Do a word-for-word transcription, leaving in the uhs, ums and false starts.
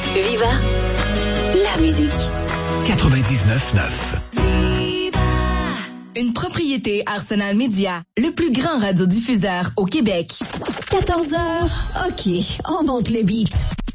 Viva la musique. quatre-vingt-dix-neuf neuf. Une propriété Arsenal Média, le plus grand radiodiffuseur au Québec. quatorze heures, OK, on monte le beat.